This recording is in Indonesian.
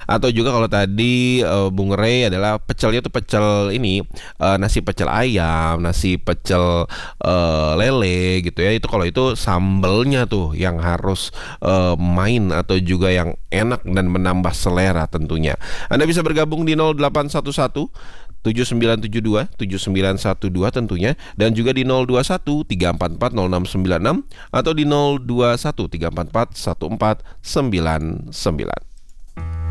Atau juga kalau tadi Bung Rey adalah pecelnya tuh pecel ini, nasi pecel ayam, nasi pecel lele gitu ya. Itu kalau itu sambelnya tuh yang harus main atau juga yang enak dan menambah selera tentunya. Anda bisa bergabung di 0811 7972 7912 tentunya, dan juga di 021 344 0696 atau di 021 344 1499.